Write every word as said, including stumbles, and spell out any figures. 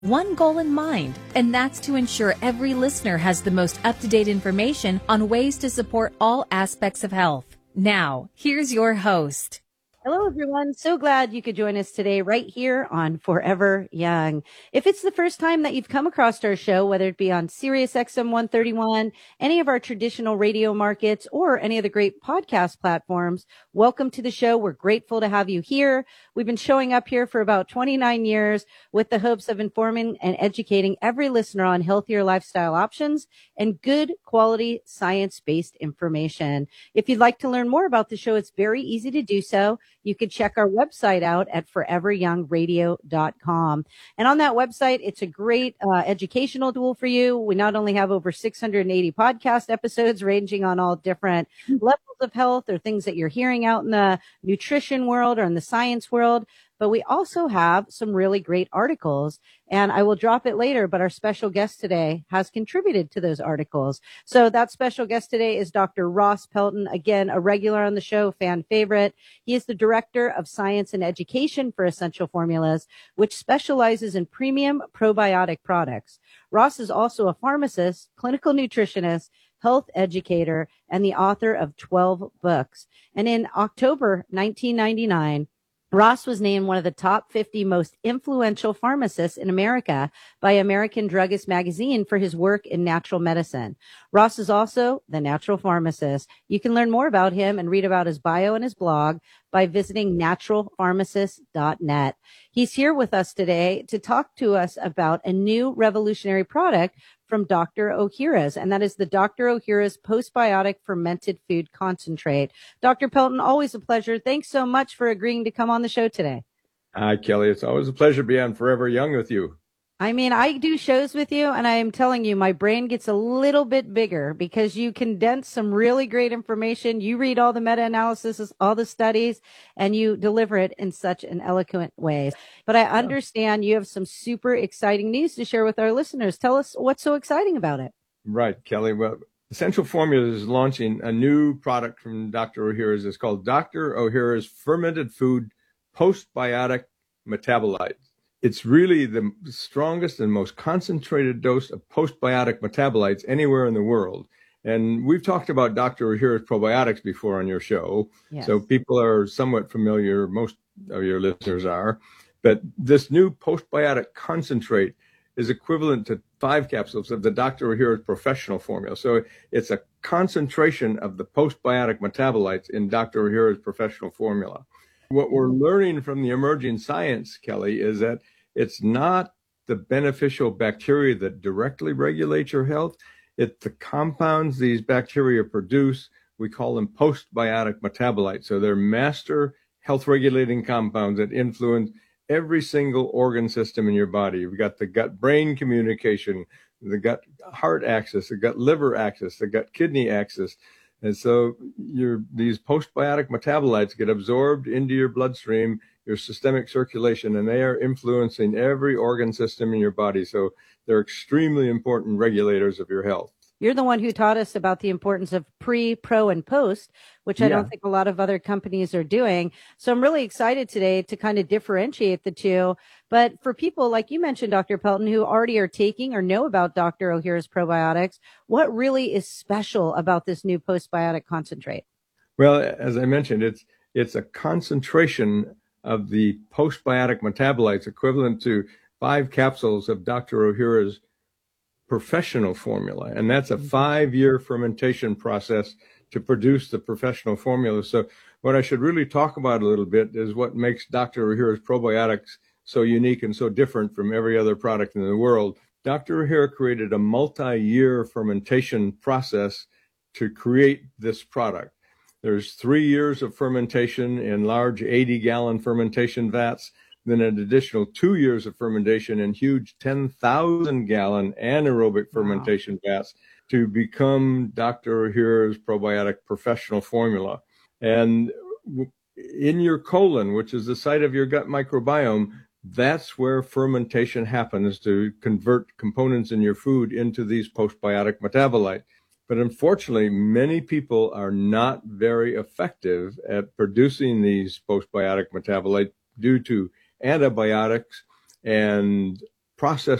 one goal in mind, and that's to ensure every listener has the most up-to-date information on ways to support all aspects of health. Now, here's your host. Hello, everyone. So glad you could join us today right here on Forever Young. If it's the first time that you've come across our show, whether it be on Sirius X M one thirty-one, any of our traditional radio markets, or any of the great podcast platforms, welcome to the show. We're grateful to have you here. We've been showing up here for about twenty-nine years with the hopes of informing and educating every listener on healthier lifestyle options and good quality science-based information. If you'd like to learn more about the show, it's very easy to do so. You can check our website out at forever young radio dot com. And on that website, it's a great uh, educational tool for you. We not only have over six hundred eighty podcast episodes ranging on all different levels of health or things that you're hearing out in the nutrition world or in the science world, but we also have some really great articles, and I will drop it later, but our special guest today has contributed to those articles. So that special guest today is Doctor Ross Pelton, again, a regular on the show, fan favorite. He is the Director of Science and Education for Essential Formulas, which specializes in premium probiotic products. Ross is also a pharmacist, clinical nutritionist, health educator, and the author of twelve books. And in October nineteen ninety-nine, Ross was named one of the top fifty most influential pharmacists in America by American Druggist magazine for his work in natural medicine. Ross is also the natural pharmacist. You can learn more about him and read about his bio and his blog by visiting natural pharmacist dot net. He's here with us today to talk to us about a new revolutionary product from Doctor Ohhira's, and that is the Doctor Ohhira's Postbiotic Fermented Food Concentrate. Doctor Pelton, always a pleasure. Thanks so much for agreeing to come on the show today. Hi, Kelly. It's always a pleasure to be on Forever Young with you. I mean, I do shows with you, and I am telling you, my brain gets a little bit bigger because you condense some really great information. You read all the meta-analysis, all the studies, and you deliver it in such an eloquent way. But I understand you have some super exciting news to share with our listeners. Tell us what's so exciting about it. Right, Kelly. Well, Essential Formulas is launching a new product from Doctor Ohhira's. It's called Doctor Ohhira's Fermented Food Postbiotic Metabolite. It's really the strongest and most concentrated dose of postbiotic metabolites anywhere in the world. And we've talked about Doctor Ohhira's probiotics before on your show. Yes. So people are somewhat familiar, most of your listeners are. But this new postbiotic concentrate is equivalent to five capsules of the Doctor Ohhira's professional formula. So it's a concentration of the postbiotic metabolites in Doctor Ohhira's professional formula. What we're learning from the emerging science, Kelly, is that it's not the beneficial bacteria that directly regulate your health. It's the compounds these bacteria produce. We call them postbiotic metabolites. So they're master health regulating compounds that influence every single organ system in your body. You've got the gut-brain communication, the gut-heart axis, the gut-liver axis, the gut-kidney axis. And so your, these postbiotic metabolites get absorbed into your bloodstream, your systemic circulation, and they are influencing every organ system in your body. So they're extremely important regulators of your health. You're the one who taught us about the importance of pre, pro, and post, which I yeah. don't think a lot of other companies are doing. So I'm really excited today to kind of differentiate the two. But for people like you mentioned, Doctor Pelton, who already are taking or know about Doctor Ohhira's probiotics, what really is special about this new postbiotic concentrate? Well, as I mentioned, it's it's a concentration of the postbiotic metabolites equivalent to five capsules of Doctor Ohhira's professional formula. And that's a five-year fermentation process to produce the professional formula. So what I should really talk about a little bit is what makes Doctor Ohhira's probiotics so unique and so different from every other product in the world. Doctor Ohhira created a multi-year fermentation process to create this product. There's three years of fermentation in large eighty-gallon fermentation vats, then an additional two years of fermentation in huge ten thousand gallon anaerobic fermentation wow. vats to become Doctor Ohhira's probiotic professional formula. And in your colon, which is the site of your gut microbiome, that's where fermentation happens to convert components in your food into these postbiotic metabolites. But unfortunately, many people are not very effective at producing these postbiotic metabolites due to antibiotics and processed